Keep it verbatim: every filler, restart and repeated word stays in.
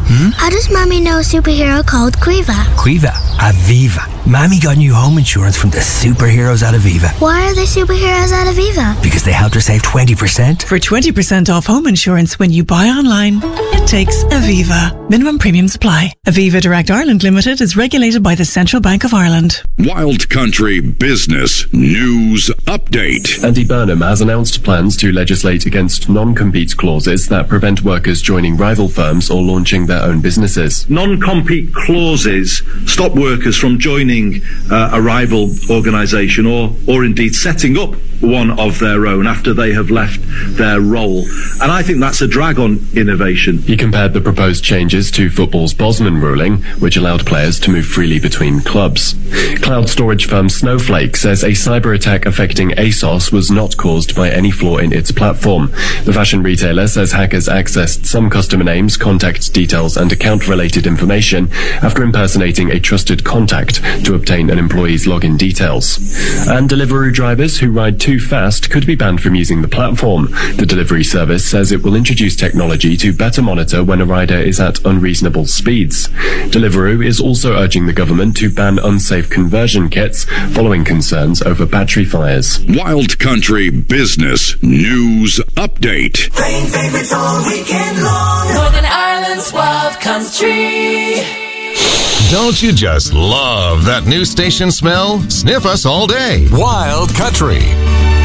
Hmm? How does Mommy know a superhero called Quiva? Quiva? Aviva. Mommy got new home insurance from the superheroes at Aviva. Why are they superheroes at Aviva? Because they helped her save twenty percent. For twenty percent off home insurance when you buy online, it takes Aviva. Minimum premiums apply. Aviva Direct Ireland Limited is regulated by the Central Bank of Ireland. Wild Country Business News Update. Andy Burnham has announced plans to legislate against non-compete clauses that prevent workers joining rival firms or launching their own businesses. Non-compete clauses stop workers from joining uh, a rival organisation or, or indeed setting up one of their own after they have left their role. And I think that's a drag on innovation. He compared the proposed changes to football's Bosman ruling, which allowed players to move freely between clubs. Cloud storage firm Snowflake says a cyber attack affecting ASOS was not caused by any flaw in its platform. The fashion retailer says hackers accessed some customer names, contact details and account-related information after impersonating a trusted contact to obtain an employee's login details. And Deliveroo drivers who ride too fast could be banned from using the platform. The delivery service says it will introduce technology to better monitor when a rider is at unreasonable speeds. Deliveroo is also urging the government to ban unsafe conversion kits following concerns over battery fires. Wild Country Business News Update. Playing favorites all weekend long. Northern Ireland's Wild Country. Don't you just love that new station smell? Sniff us all day. Wild Country.